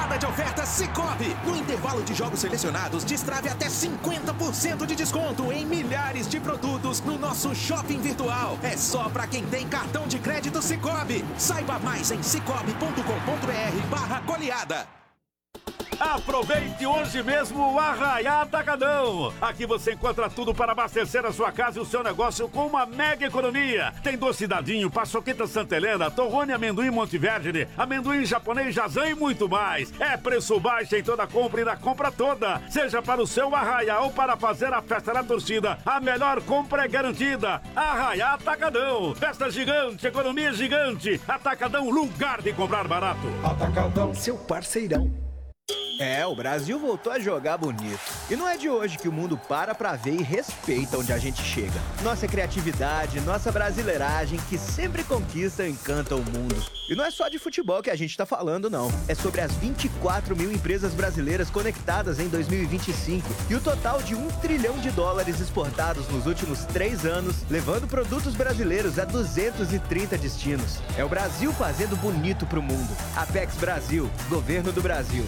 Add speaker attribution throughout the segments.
Speaker 1: Temporada de ofertas Sicoob. No intervalo de jogos selecionados, destrave até 50% de desconto em milhares de produtos no nosso shopping virtual. É só para quem tem cartão de crédito Sicoob. Saiba mais em cicobi.com.br/goleada.
Speaker 2: Aproveite hoje mesmo o Arraiá Atacadão. Aqui você encontra tudo para abastecer a sua casa e o seu negócio com uma mega economia. Tem doce dadinho, paçoquita Santa Helena, torrone amendoim Montevergine, amendoim japonês Jazan e muito mais. É preço baixo em toda compra e na compra toda. Seja para o seu Arraiá ou para fazer a festa da torcida, a melhor compra é garantida. Arraiá Atacadão. Festa gigante, economia gigante. Atacadão, lugar de comprar barato.
Speaker 3: Atacadão, seu parceirão.
Speaker 4: O Brasil voltou a jogar bonito. E não é de hoje que o mundo para pra ver e respeita onde a gente chega. Nossa criatividade, nossa brasileiragem, que sempre conquista e encanta o mundo. E não é só de futebol que a gente tá falando, não. É sobre as 24 mil empresas brasileiras conectadas em 2025 e o total de $1 trilhão exportados nos últimos 3 anos, levando produtos brasileiros a 230 destinos. É o Brasil fazendo bonito pro mundo. Apex Brasil, Governo do Brasil.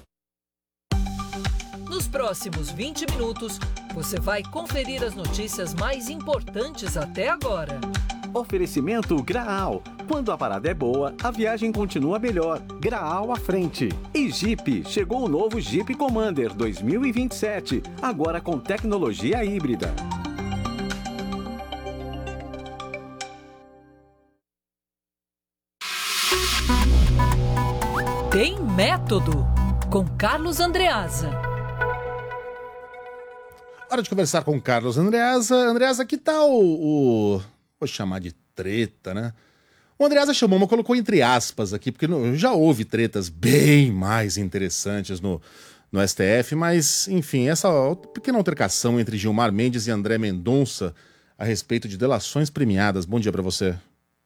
Speaker 5: Nos próximos 20 minutos, você vai conferir as notícias mais importantes até agora.
Speaker 6: Oferecimento Graal. Quando a parada é boa, a viagem continua melhor. Graal à frente. E Jeep. Chegou o novo Jeep Commander 2027. Agora com tecnologia híbrida.
Speaker 5: Tem Método. Com Carlos Andreasa.
Speaker 7: Hora de conversar com o Carlos Andreasa. Andreasa, que tal vou chamar de treta, né? O Andreasa chamou, mas colocou entre aspas aqui, porque já houve tretas bem mais interessantes no STF, mas, enfim, essa pequena altercação entre Gilmar Mendes e André Mendonça a respeito de delações premiadas. Bom dia pra você.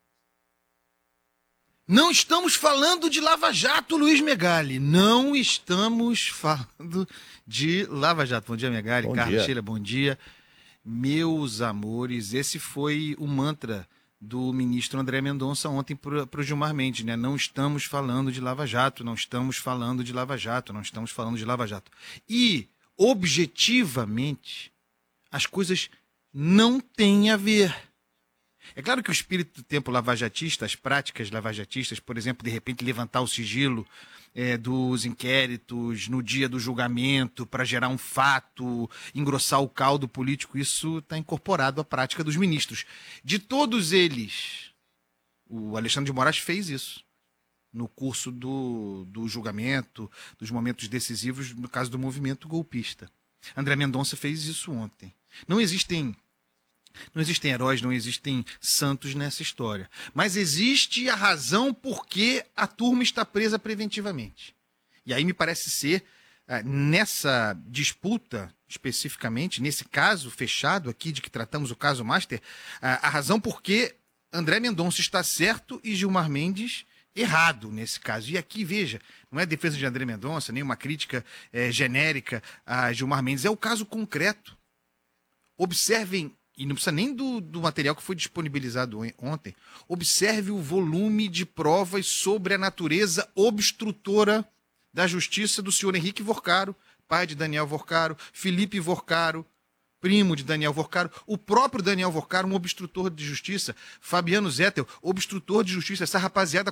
Speaker 8: Não estamos falando de Lava Jato, Luiz Megali. Não estamos falando de Lava Jato. Bom dia, Megali.
Speaker 7: Bom
Speaker 8: Carlos
Speaker 7: dia.
Speaker 8: Sheila, bom dia. Meus amores, esse foi o mantra do ministro André Mendonça ontem para o Gilmar Mendes, né? Não estamos falando de Lava Jato, não estamos falando de Lava Jato, não estamos falando de Lava Jato. E, objetivamente, as coisas não têm a ver. É claro que o espírito do tempo lavajatista, as práticas lavajatistas, por exemplo, de repente levantar o sigilo dos inquéritos no dia do julgamento para gerar um fato, engrossar o caldo político, isso está incorporado à prática dos ministros. De todos eles, o Alexandre de Moraes fez isso no curso do julgamento, dos momentos decisivos, no caso do movimento golpista. André Mendonça fez isso ontem. Não existem heróis, não existem santos nessa história. Mas existe a razão por que a turma está presa preventivamente. E aí me parece ser, nessa disputa, especificamente, nesse caso fechado aqui, de que tratamos o caso Master, a razão por que André Mendonça está certo e Gilmar Mendes errado nesse caso. E aqui, veja, não é defesa de André Mendonça, nem uma crítica genérica a Gilmar Mendes, é o caso concreto. Observem, e não precisa nem do material que foi disponibilizado ontem, observe o volume de provas sobre a natureza obstrutora da justiça do senhor Henrique Vorcaro, pai de Daniel Vorcaro, Felipe Vorcaro, primo de Daniel Vorcaro, o próprio Daniel Vorcaro, um obstrutor de justiça, Fabiano Zettel, obstrutor de justiça. Essa rapaziada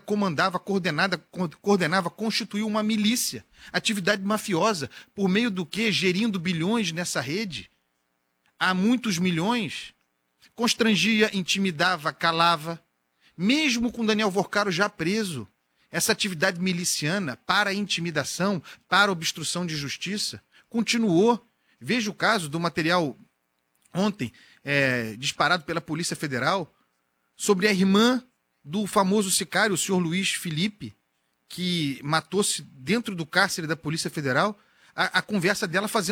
Speaker 8: coordenava, constituiu uma milícia, atividade mafiosa, por meio do quê? Gerindo bilhões nessa rede. Há muitos milhões, constrangia, intimidava, calava. Mesmo com Daniel Vorcaro já preso, essa atividade miliciana para intimidação, para obstrução de justiça, continuou. Veja o caso do material ontem, disparado pela Polícia Federal, sobre a irmã do famoso sicário, o senhor Luiz Felipe, que matou-se dentro do cárcere da Polícia Federal, a conversa dela fazendo